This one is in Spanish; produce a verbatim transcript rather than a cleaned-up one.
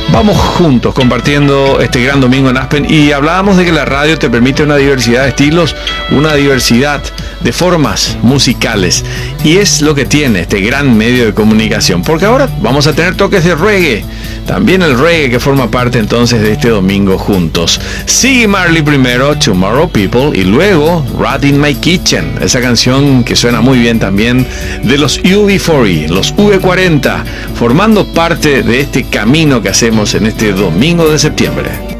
Vamos juntos compartiendo este gran domingo en Aspen y hablábamos de que la radio te permite una diversidad de estilos, una diversidad de formas musicales, y es lo que tiene este gran medio de comunicación, porque ahora vamos a tener toques de reggae, también el reggae que forma parte entonces de este domingo juntos. Ziggy Marley primero, Tomorrow People, y luego Rat in My Kitchen, esa canción que suena muy bien también de los U B cuarenta, los V cuarenta, formando parte de este camino que hacemos en este domingo de septiembre.